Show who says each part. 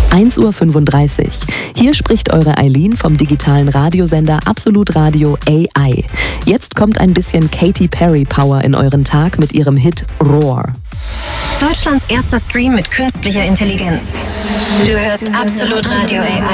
Speaker 1: 1:35 Uhr. Hier spricht eure Eileen vom digitalen Radiosender Absolut Radio AI. Jetzt kommt ein bisschen Katy Perry Power in euren Tag mit ihrem Hit Roar.
Speaker 2: Deutschlands erster Stream mit künstlicher Intelligenz. Du hörst Absolut Radio AI.